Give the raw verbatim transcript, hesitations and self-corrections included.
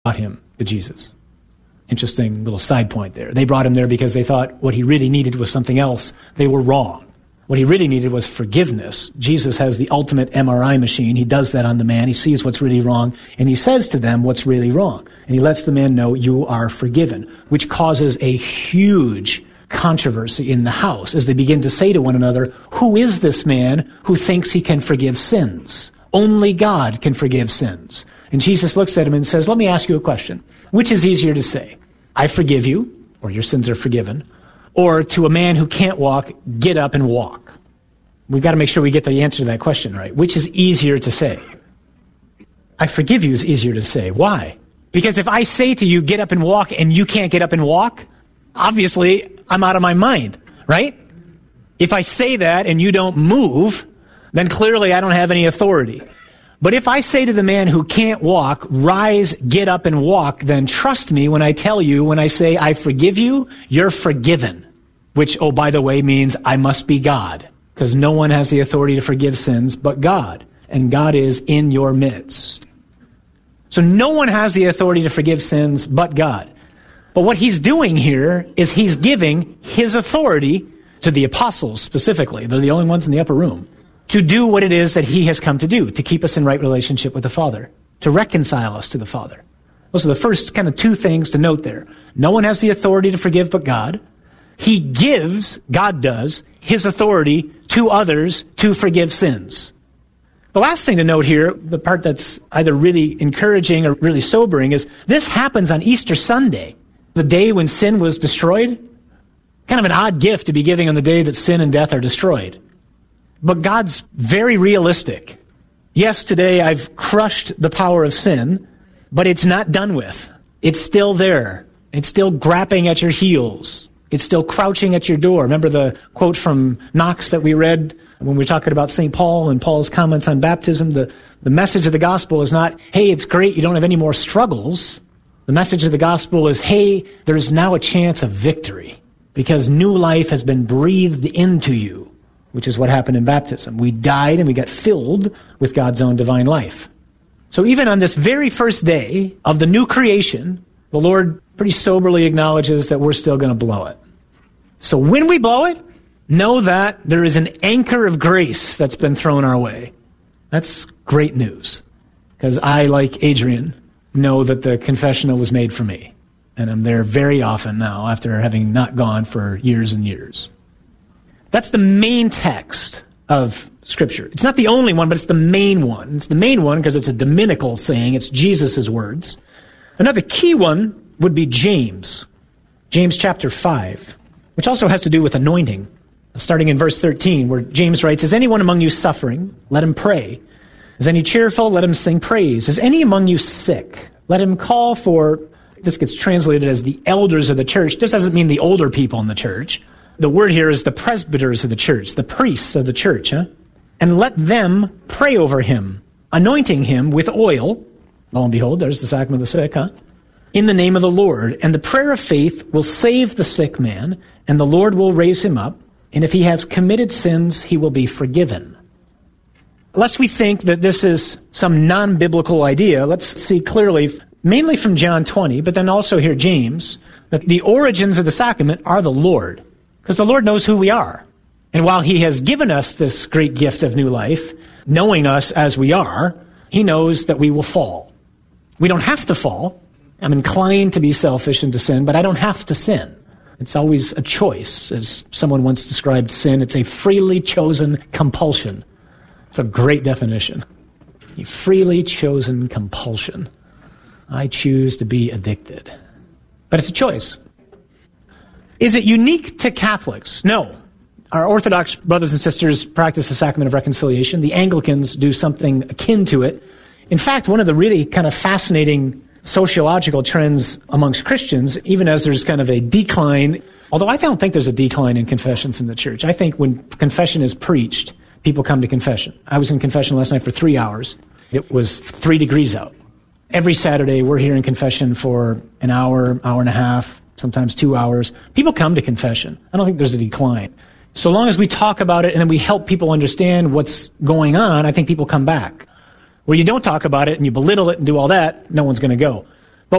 brought him to Jesus. Interesting little side point there. They brought him there because they thought what he really needed was something else. They were wrong. What he really needed was forgiveness. Jesus has the ultimate M R I machine. He does that on the man. He sees what's really wrong, and he says to them what's really wrong. And he lets the man know, you are forgiven, which causes a huge controversy in the house as they begin to say to one another, who is this man who thinks he can forgive sins? Only God can forgive sins. And Jesus looks at him and says, let me ask you a question. Which is easier to say? I forgive you, or your sins are forgiven, or to a man who can't walk, get up and walk? We've got to make sure we get the answer to that question right. Which is easier to say? I forgive you is easier to say. Why? Because if I say to you, get up and walk, and you can't get up and walk, obviously I'm out of my mind, right? If I say that and you don't move, then clearly I don't have any authority. But if I say to the man who can't walk, rise, get up and walk, then trust me when I tell you, when I say I forgive you, you're forgiven. Which, oh, by the way, means I must be God. Because no one has the authority to forgive sins but God. And God is in your midst. So no one has the authority to forgive sins but God. But what he's doing here is he's giving his authority to the apostles specifically. They're the only ones in the upper room. To do what it is that he has come to do, to keep us in right relationship with the Father, to reconcile us to the Father. Those are the first kind of two things to note there. No one has the authority to forgive but God. He gives, God does, his authority to others to forgive sins. The last thing to note here, the part that's either really encouraging or really sobering, is this happens on Easter Sunday, the day when sin was destroyed. Kind of an odd gift to be giving on the day that sin and death are destroyed. But God's very realistic. Yes, today I've crushed the power of sin, but it's not done with. It's still there. It's still grappling at your heels. It's still crouching at your door. Remember the quote from Knox that we read when we were talking about Saint Paul and Paul's comments on baptism? The, the message of the gospel is not, hey, it's great, you don't have any more struggles. The message of the gospel is, hey, there's now a chance of victory because new life has been breathed into you, which is what happened in baptism. We died and we got filled with God's own divine life. So even on this very first day of the new creation, the Lord pretty soberly acknowledges that we're still going to blow it. So when we blow it, know that there is an anchor of grace that's been thrown our way. That's great news. Because I, like Adrian, know that the confessional was made for me. And I'm there very often now after having not gone for years and years. That's the main text of Scripture. It's not the only one, but it's the main one. It's the main one because it's a Dominical saying. It's Jesus' words. Another key one would be James. James chapter five, which also has to do with anointing. Starting in verse thirteen, where James writes, is anyone among you suffering? Let him pray. Is any cheerful? Let him sing praise. Is any among you sick? Let him call for, this gets translated as the elders of the church. This doesn't mean the older people in the church. The word here is the presbyters of the church, the priests of the church. Huh? And let them pray over him, anointing him with oil. Lo and behold, there's the sacrament of the sick, huh? In the name of the Lord. And the prayer of faith will save the sick man, and the Lord will raise him up. And if he has committed sins, he will be forgiven. Lest we think that this is some non-biblical idea, let's see clearly, mainly from John twenty, but then also here James, that the origins of the sacrament are the Lord. Because the Lord knows who we are. And while he has given us this great gift of new life, knowing us as we are, he knows that we will fall. We don't have to fall. I'm inclined to be selfish and to sin, but I don't have to sin. It's always a choice. As someone once described sin, it's a freely chosen compulsion. It's a great definition. A freely chosen compulsion. I choose to be addicted. But it's a choice. Is it unique to Catholics? No. Our Orthodox brothers and sisters practice the sacrament of reconciliation. The Anglicans do something akin to it. In fact, one of the really kind of fascinating sociological trends amongst Christians, even as there's kind of a decline, although I don't think there's a decline in confessions in the church. I think when confession is preached, people come to confession. I was in confession last night for three hours. It was three degrees out. Every Saturday, we're here in confession for an hour, hour and a half, sometimes two hours. People come to confession. I don't think there's a decline. So long as we talk about it and then we help people understand what's going on, I think people come back. Where you don't talk about it and you belittle it and do all that, no one's going to go.